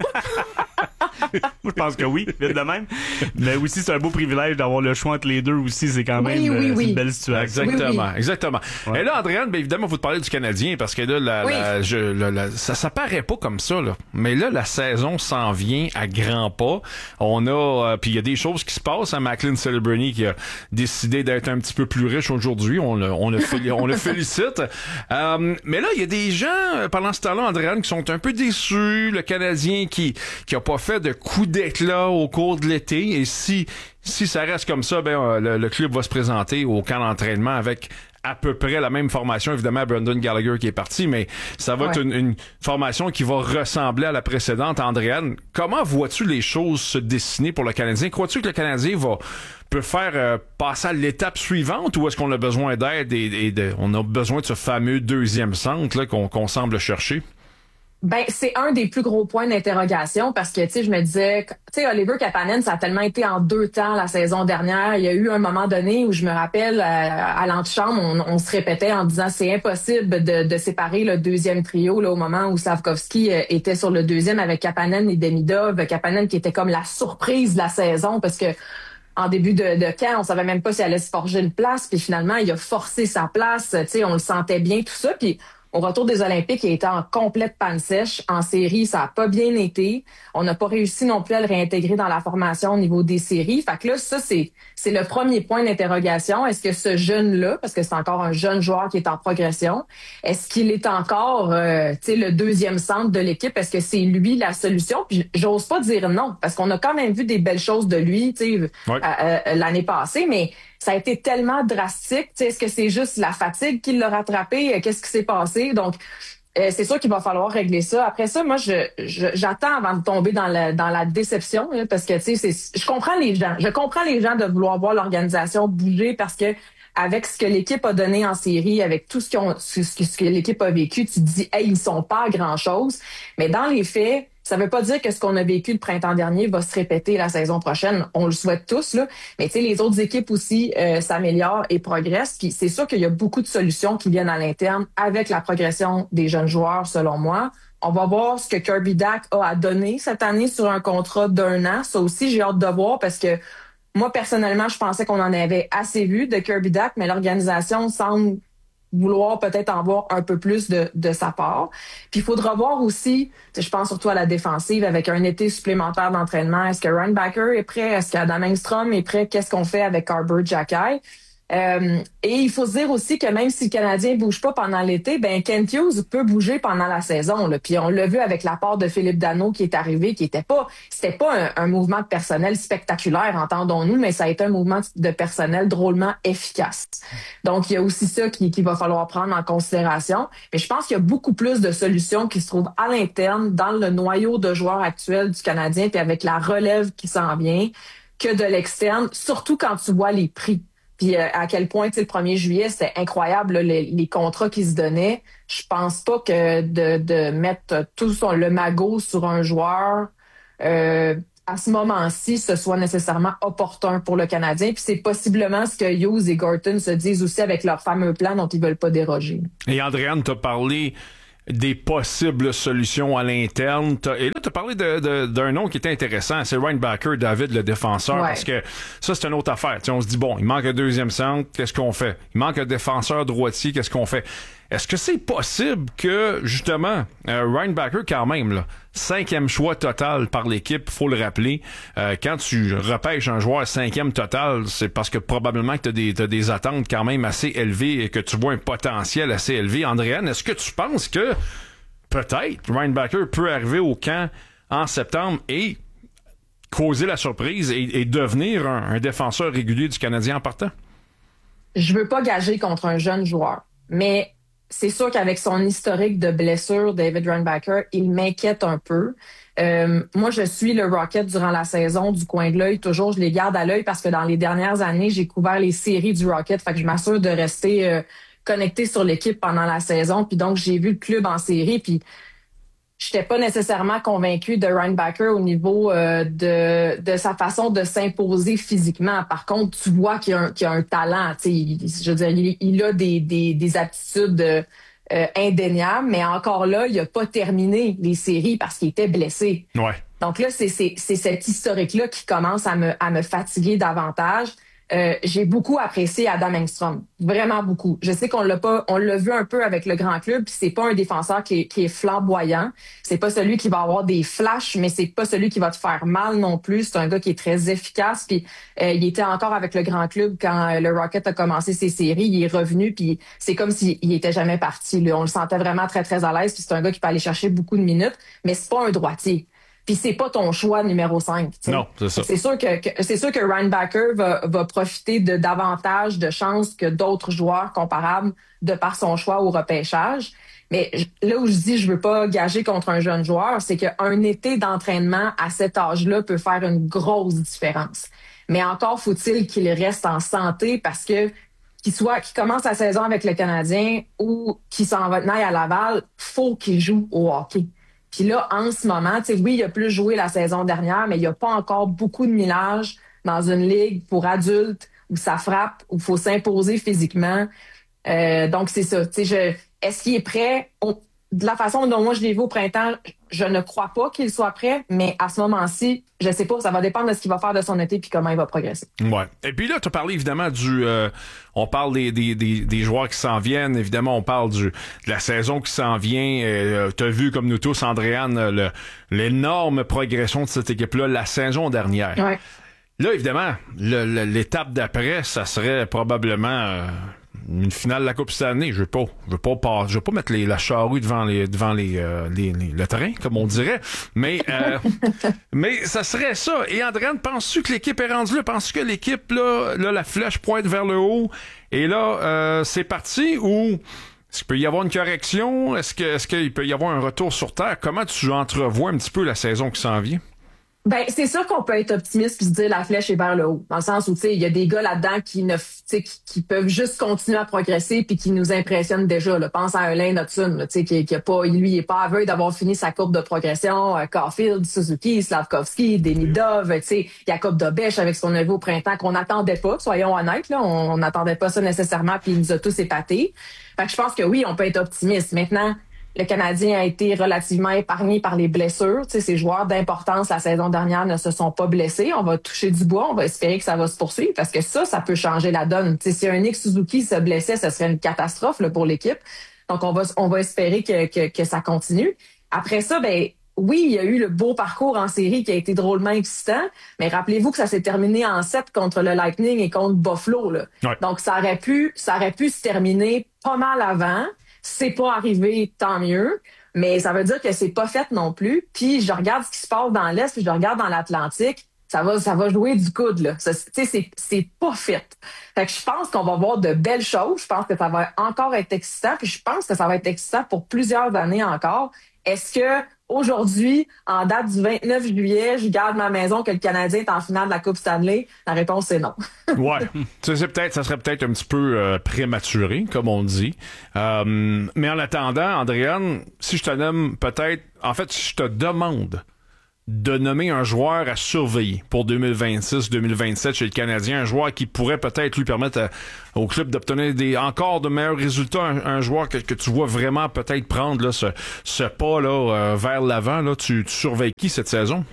Je pense que oui, vite de même. Mais aussi, c'est un beau privilège d'avoir le choix entre les deux aussi. C'est quand même oui, oui, euh, oui. une belle situation. Exactement, oui, oui. exactement. Ouais. Et là, Andréane, bien évidemment, faut te parler du Canadien parce que là, la, oui. la, je, la, la, ça, ça paraît pas comme ça, là. Mais là, la saison s'en vient à grands pas. On a, euh, puis il y a des choses qui se passent. Hein, Macklin Celebrini qui a décidé d'être un petit peu plus riche aujourd'hui. On le, on le, fél- on le félicite. Euh, mais là, il y a des gens, pendant ce temps-là, Andréane, qui sont un peu déçus. Le Canadien qui, qui a pas fait de coup d'éclat au cours de l'été. Et si, si ça reste comme ça, ben, euh, le, le club va se présenter au camp d'entraînement avec à peu près la même formation, évidemment, Brendan Gallagher qui est parti, mais ça va ouais. être une, une formation qui va ressembler à la précédente. Andréane, comment vois-tu les choses se dessiner pour le Canadien? Crois-tu que le Canadien va peut faire euh, passer à l'étape suivante ou est-ce qu'on a besoin d'aide et, et de, on a besoin de ce fameux deuxième centre là, qu'on, qu'on semble chercher? Ben, c'est un des plus gros points d'interrogation parce que, tu sais, je me disais, tu sais, Oliver Kapanen, ça a tellement été en deux temps la saison dernière. Il y a eu un moment donné où je me rappelle, à, à l'antichambre, on, on se répétait en disant c'est impossible de, de séparer le deuxième trio, là, au moment où Slavkovski était sur le deuxième avec Kapanen et Demidov. Kapanen qui était comme la surprise de la saison parce que, en début de, de camp, on savait même pas s'il allait se forger une place, puis finalement, il a forcé sa place, tu sais, on le sentait bien, tout ça, puis au retour des Olympiques, il était en complète panne sèche. En série, ça a pas bien été. On n'a pas réussi non plus à le réintégrer dans la formation au niveau des séries. Fait que là, ça, c'est, c'est le premier point d'interrogation. Est-ce que ce jeune-là, parce que c'est encore un jeune joueur qui est en progression, est-ce qu'il est encore, euh, tu sais, le deuxième centre de l'équipe? Est-ce que c'est lui la solution? Puis j'ose pas dire non, parce qu'on a quand même vu des belles choses de lui, tu sais, ouais. euh, euh, l'année passée, mais ça a été tellement drastique. Tu sais, est-ce que c'est juste la fatigue qui l'a rattrapé? Qu'est-ce qui s'est passé? Donc, euh, c'est sûr qu'il va falloir régler ça. Après ça, moi, je, je j'attends avant de tomber dans la dans la déception, là, parce que tu sais, c'est, je comprends les gens. Je comprends les gens de vouloir voir l'organisation bouger parce que avec ce que l'équipe a donné en série, avec tout ce, qu'ils ont, ce, ce, ce que l'équipe a vécu, tu te dis, hey, ils sont pas à grand-chose. Mais dans les faits, ça veut pas dire que ce qu'on a vécu le printemps dernier va se répéter la saison prochaine. On le souhaite tous, là. Mais tu sais, les autres équipes aussi euh, s'améliorent et progressent. Puis c'est sûr qu'il y a beaucoup de solutions qui viennent à l'interne avec la progression des jeunes joueurs, selon moi. On va voir ce que Kirby Dach a à donner cette année sur un contrat d'un an. Ça aussi, j'ai hâte de voir parce que Moi, personnellement, je pensais qu'on en avait assez vu de Kirby Dach, mais l'organisation semble vouloir peut-être en voir un peu plus de, de sa part. Puis il faudra voir aussi, je pense surtout à la défensive, avec un été supplémentaire d'entraînement. Est-ce que Ryan Backer est prêt? Est-ce qu'Adam Engstrom est prêt? Qu'est-ce qu'on fait avec Arbor Xhekaj? Euh, et il faut se dire aussi que même si le Canadien bouge pas pendant l'été, ben Kent Hughes peut bouger pendant la saison. Là. Puis on l'a vu avec l'apport de Philippe Danault qui est arrivé, qui était pas, c'était pas un, un mouvement de personnel spectaculaire, entendons-nous, mais ça a été un mouvement de personnel drôlement efficace. Donc il y a aussi ça qui, qui va falloir prendre en considération. Mais je pense qu'il y a beaucoup plus de solutions qui se trouvent à l'interne, dans le noyau de joueurs actuels du Canadien, puis avec la relève qui s'en vient, que de l'externe, surtout quand tu vois les prix. Puis euh, à quel point, tu sais, le premier juillet, c'était incroyable, là, les, les contrats qu'ils se donnaient. Je pense pas que de, de mettre tout son, le magot sur un joueur euh, à ce moment-ci, ce soit nécessairement opportun pour le Canadien. Puis c'est possiblement ce que Hughes et Gorton se disent aussi avec leur fameux plan dont ils veulent pas déroger. Et Andréane t'a parlé des possibles solutions à l'interne. T'as, et là, tu as parlé de, de, d'un nom qui était intéressant, c'est Ryan Backer, David, le défenseur, ouais. Parce que ça, c'est une autre affaire. T'sais, on se dit, bon, il manque un deuxième centre, qu'est-ce qu'on fait? Il manque un défenseur droitier, qu'est-ce qu'on fait? Est-ce que c'est possible que, justement, euh, Ryan Backer, quand même, là, cinquième choix total par l'équipe, faut le rappeler, euh, quand tu repêches un joueur cinquième total, c'est parce que probablement que t'as des, t'as des attentes quand même assez élevées et que tu vois un potentiel assez élevé. Andréane, est-ce que tu penses que peut-être Ryan Backer peut arriver au camp en septembre et causer la surprise et, et devenir un, un défenseur régulier du Canadien en partant? Je veux pas gager contre un jeune joueur, mais c'est sûr qu'avec son historique de blessure, David Ryan Backer, il m'inquiète un peu. Euh, moi, je suis le Rocket durant la saison du coin de l'œil. Toujours, je les garde à l'œil parce que dans les dernières années, j'ai couvert les séries du Rocket. Fait que je m'assure de rester euh, connecté sur l'équipe pendant la saison. Puis donc, j'ai vu le club en série. Puis j'étais pas nécessairement convaincue de Ryan Backer au niveau euh, de, de sa façon de s'imposer physiquement. Par contre, tu vois qu'il y a un, qu'il y a un talent. Il, je veux dire, il, il a des, des, des aptitudes euh, indéniables, mais encore là, il a pas terminé les séries parce qu'il était blessé. Ouais. Donc là, c'est, c'est, c'est cet historique-là qui commence à me, à me fatiguer davantage. Euh, j'ai beaucoup apprécié Adam Engstrom, vraiment beaucoup. Je sais qu'on l'a pas, on l'a vu un peu avec le grand club, puis c'est pas un défenseur qui est, qui est flamboyant, c'est pas celui qui va avoir des flashs, mais c'est pas celui qui va te faire mal non plus. C'est un gars qui est très efficace, puis euh, il était encore avec le grand club quand euh, le Rocket a commencé ses séries, il est revenu, puis c'est comme s'il il était jamais parti. Là. On le sentait vraiment très très à l'aise, puis c'est un gars qui peut aller chercher beaucoup de minutes, mais c'est pas un droitier. Puis c'est pas ton choix numéro cinq. T'sais. Non, c'est ça. C'est sûr que, que c'est sûr que Ryan Backer va, va profiter de davantage de chances que d'autres joueurs comparables de par son choix au repêchage. Mais là où je dis je veux pas gager contre un jeune joueur, c'est qu'un été d'entraînement à cet âge-là peut faire une grosse différence. Mais encore faut-il qu'il reste en santé parce que qu'il soit qu'il commence la saison avec le Canadien ou qu'il s'en va à Laval, faut qu'il joue au hockey. Puis là, en ce moment, tu sais, oui, il a plus joué la saison dernière, mais il n'y a pas encore beaucoup de millage dans une ligue pour adultes où ça frappe, où il faut s'imposer physiquement. Euh, donc, c'est ça. Tu sais, je, est-ce qu'il est prêt? On, de la façon dont moi je l'ai vu au printemps, je ne crois pas qu'il soit prêt, mais à ce moment-ci, je sais pas, ça va dépendre de ce qu'il va faire de son été puis comment il va progresser. Ouais. Et puis là, tu as parlé évidemment du... Euh, on parle des, des, des, des joueurs qui s'en viennent, évidemment, on parle du, de la saison qui s'en vient. Euh, tu as vu, comme nous tous, Andréane, le, l'énorme progression de cette équipe-là la saison dernière. Ouais. Là, évidemment, le, le, l'étape d'après, ça serait probablement... Euh, une finale de la Coupe cette année, je veux pas, je veux pas pas, je veux pas mettre les, la charrue devant les, devant les, euh, les, les, le train, comme on dirait, mais, euh, mais ça serait ça. Et Andréane, penses-tu que l'équipe est rendue là? Penses-tu que l'équipe, là, là, la flèche pointe vers le haut, et là, euh, c'est parti, ou est-ce qu'il peut y avoir une correction? Est-ce que, est-ce qu'il peut y avoir un retour sur terre? Comment tu entrevois un petit peu la saison qui s'en vient? Ben, c'est sûr qu'on peut être optimiste puis se dire la flèche est vers le haut. Dans le sens où, tu sais, il y a des gars là-dedans qui ne, tu sais, qui, qui peuvent juste continuer à progresser puis qui nous impressionnent déjà, là. Pense à Alain Hudson, tu sais, qui, qui a pas, lui, il est pas aveugle d'avoir fini sa courbe de progression. Euh, Caulfield, Suzuki, Slavkovski, Demidov, tu sais, Jacob Dobèche avec ce qu'on a vu au printemps qu'on n'attendait pas, soyons honnêtes, là. On, on n'attendait pas ça nécessairement puis il nous a tous épatés. Fait que je pense que oui, on peut être optimiste. Maintenant, le Canadien a été relativement épargné par les blessures. Tu sais, ces joueurs d'importance la saison dernière ne se sont pas blessés. On va toucher du bois. On va espérer que ça va se poursuivre parce que ça, ça peut changer la donne. Tu sais, si un Nick Suzuki se blessait, ce serait une catastrophe là, pour l'équipe. Donc, on va, on va espérer que, que, que ça continue. Après ça, ben, oui, il y a eu le beau parcours en série qui a été drôlement excitant, mais rappelez-vous que ça s'est terminé en sept contre le Lightning et contre Buffalo, là. Ouais. Donc, ça aurait pu, ça aurait pu se terminer pas mal avant. C'est pas arrivé, tant mieux. Mais ça veut dire que c'est pas fait non plus. Puis, je regarde ce qui se passe dans l'Est, puis je regarde dans l'Atlantique. Ça va, ça va jouer du coude, là. Tu sais, c'est, c'est pas fait. Fait que je pense qu'on va voir de belles choses. Je pense que ça va encore être excitant. Puis, je pense que ça va être excitant pour plusieurs années encore. Est-ce que aujourd'hui, en date du vingt-neuf juillet, je garde ma maison que le Canadien est en finale de la Coupe Stanley? La réponse, c'est non. Ouais. Ça, c'est peut-être, ça serait peut-être un petit peu euh, prématuré, comme on dit. Euh, mais en attendant, Andréane, si je te nomme peut-être... En fait, si je te demande de nommer un joueur à surveiller pour deux mille vingt-six deux mille vingt-sept chez le Canadien, un joueur qui pourrait peut-être lui permettre à, au club d'obtenir des encore de meilleurs résultats, un, un joueur que, que tu vois vraiment peut-être prendre là, ce, ce pas là, euh, vers l'avant, là, tu, tu surveilles qui cette saison?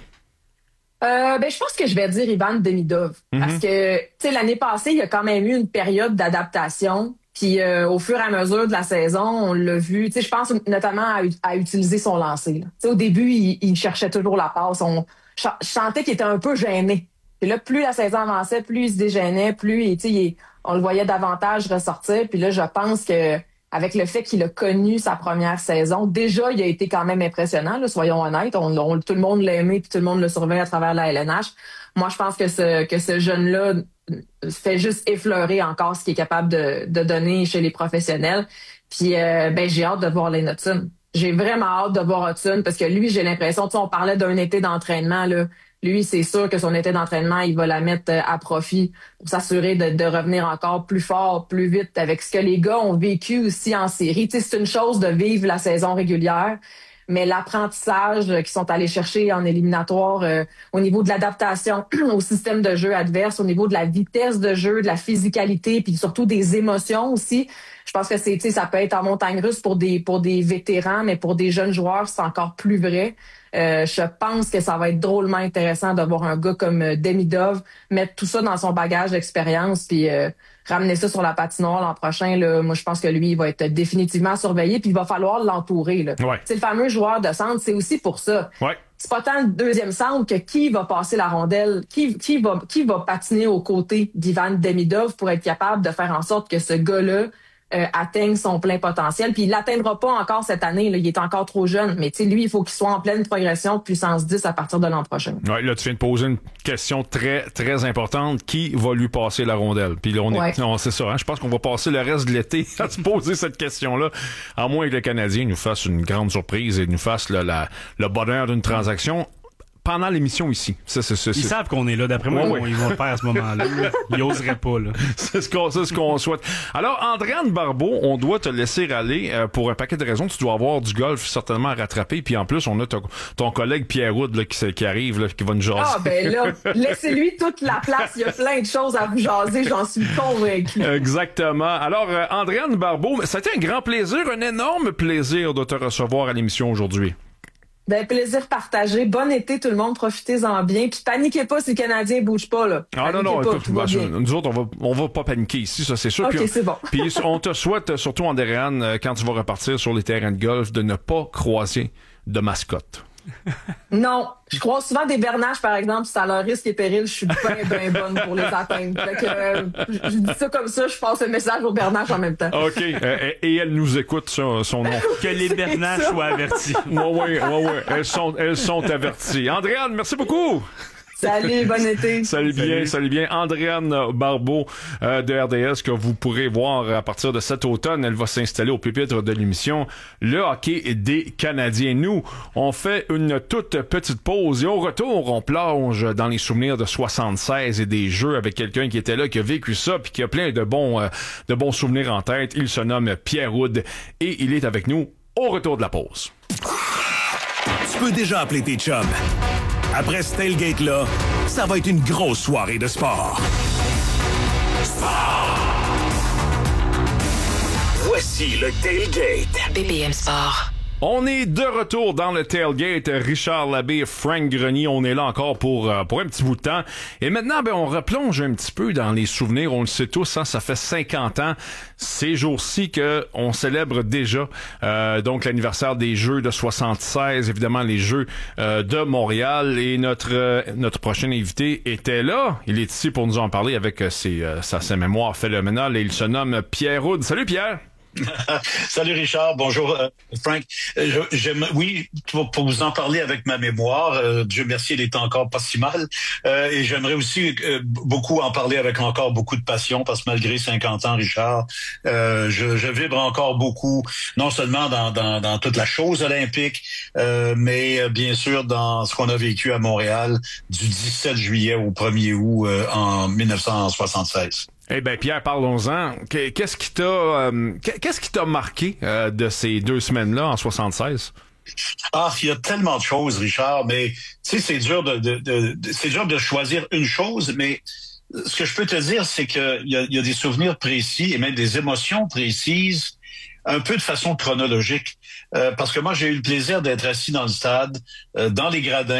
Euh, ben, je pense que je vais dire Ivan Demidov. Mm-hmm. Parce que, tu sais, l'année passée, il y a quand même eu une période d'adaptation. Puis euh, au fur et à mesure de la saison, on l'a vu. Tu sais, je pense notamment à, à utiliser son lancer. Tu sais, au début, il, il cherchait toujours la passe. On, je sentais qu'il était un peu gêné. Puis là, plus la saison avançait, plus il se dégênait, plus tu sais, il, on le voyait davantage ressortir. Puis là, je pense que avec le fait qu'il a connu sa première saison, déjà, il a été quand même impressionnant. Là, soyons honnêtes, on, on, tout le monde l'a aimé, puis tout le monde le surveille à travers la L N H. Moi, je pense que ce que ce jeune-là fait juste effleurer encore ce qu'il est capable de, de donner chez les professionnels. Puis, euh, ben, j'ai hâte de voir Lane Hutson. J'ai vraiment hâte de voir Hutson parce que lui, j'ai l'impression, tu sais, on parlait d'un été d'entraînement, là. Lui, c'est sûr que son été d'entraînement, il va la mettre à profit pour s'assurer de, de revenir encore plus fort, plus vite avec ce que les gars ont vécu aussi en série. Tu sais, c'est une chose de vivre la saison régulière, mais l'apprentissage qu'ils sont allés chercher en éliminatoire euh, au niveau de l'adaptation au système de jeu adverse, au niveau de la vitesse de jeu, de la physicalité, puis surtout des émotions aussi. Je pense que c'est, tu sais, ça peut être en montagne russe pour des pour des vétérans, mais pour des jeunes joueurs, c'est encore plus vrai. Euh, je pense que ça va être drôlement intéressant de voir un gars comme euh, Demidov mettre tout ça dans son bagage d'expérience puis euh, ramener ça sur la patinoire l'an prochain. Là, moi, je pense que lui, il va être définitivement surveillé puis il va falloir l'entourer. Là. Ouais. C'est le fameux joueur de centre, c'est aussi pour ça. Ouais. C'est pas tant le deuxième centre que qui va passer la rondelle, qui, qui va qui va patiner aux côtés d'Ivan Demidov pour être capable de faire en sorte que ce gars-là Euh, atteigne son plein potentiel. Puis il l'atteindra pas encore cette année. Là. Il est encore trop jeune. Mais tu sais, lui, il faut qu'il soit en pleine progression de puissance dix à partir de l'an prochain. Ouais, là, tu viens de poser une question très, très importante. Qui va lui passer la rondelle? Puis là, on est, ouais. on, c'est ça, hein? Je pense qu'on va passer le reste de l'été à se poser cette question-là. À moins que le Canadien nous fasse une grande surprise et nous fasse là, la, le bonheur d'une transaction. Pendant l'émission ici. Ça, c'est, c'est, ils c'est... savent qu'on est là. D'après moi, ouais, ouais. ils vont le faire à ce moment-là. Ils oseraient pas. Là. C'est ce qu'on, c'est ce qu'on souhaite. Alors, Andréane Barbeau, on doit te laisser aller euh, pour un paquet de raisons. Tu dois avoir du golf certainement à rattraper. Puis en plus, on a ton, ton collègue Pierre Wood là, qui, qui arrive, là, qui va nous jaser. Ah ben là, laissez-lui toute la place. Il y a plein de choses à vous jaser. J'en suis convaincu. Exactement. Alors, euh, Andréane Barbeau, ça a été un grand plaisir, un énorme plaisir de te recevoir à l'émission aujourd'hui. Ben, plaisir partagé. Bon été, tout le monde. Profitez-en bien. Puis paniquez pas si le Canadien bouge pas, là. Ah non, non, pas, écoute, bah, nous autres, on va, on va pas paniquer ici, ça, c'est sûr. OK, puis, c'est bon. Puis on te souhaite, surtout Andréane, quand tu vas repartir sur les terrains de golf, de ne pas croiser de mascotte. Non, je croise souvent des bernaches, par exemple, c'est à leur risque et péril, je suis bien, bien bonne pour les atteindre. Fait que, euh, je, je dis ça comme ça, je passe le message aux bernaches en même temps. OK. Euh, et elle nous écoute, son, son nom. Que les bernaches soient avertis. Oui, oui, oui, oui. Elles sont, elles sont averties. Andréane, merci beaucoup. Salut, bon été. Salut bien, salut, salut bien. Andréane Barbeau euh, de R D S que vous pourrez voir à partir de cet automne. Elle va s'installer au pupitre de l'émission Le hockey des Canadiens. Nous, on fait une toute petite pause et au retour, on plonge dans les souvenirs de soixante-seize et des Jeux avec quelqu'un qui était là, qui a vécu ça puis qui a plein de bons, euh, de bons souvenirs en tête. Il se nomme Pierre Wood et il est avec nous au retour de la pause. Tu peux déjà appeler tes chums. Après ce tailgate-là, ça va être une grosse soirée de sport. Sport! Voici le tailgate. B P M Sport. On est de retour dans le tailgate. Richard Labbé, Frank Grenier, on est là encore pour euh, pour un petit bout de temps. Et maintenant, ben on replonge un petit peu dans les souvenirs. On le sait tous, hein, ça fait cinquante ans, ces jours-ci, que on célèbre déjà euh, donc l'anniversaire des Jeux de soixante-seize, évidemment les Jeux euh, de Montréal. Et notre euh, notre prochain invité était là. Il est ici pour nous en parler avec euh, ses, euh, sa, sa mémoire phénoménale. Et il se nomme Pierre Houde. Salut Pierre! Salut Richard, bonjour euh, Frank. Euh, j'aime, oui, pour, pour vous en parler avec ma mémoire, euh, Dieu merci, elle est encore pas si mal. Euh, et j'aimerais aussi euh, beaucoup en parler avec encore beaucoup de passion, parce que malgré cinquante ans, Richard, euh, je, je vibre encore beaucoup, non seulement dans, dans, dans toute la chose olympique, euh, mais euh, bien sûr dans ce qu'on a vécu à Montréal du dix-sept juillet au premier août euh, en dix-neuf cent soixante-seize. Eh ben Pierre, parlons-en. Qu'est-ce qui t'a euh, qu'est-ce qui t'a marqué euh, de ces deux semaines-là en soixante-seize? Ah, il y a tellement de choses, Richard, mais tu sais, c'est dur de, de, de, de c'est dur de choisir une chose, mais ce que je peux te dire, c'est que il y a, il y a des souvenirs précis et même des émotions précises, un peu de façon chronologique, euh, parce que moi j'ai eu le plaisir d'être assis dans le stade, euh, dans les gradins.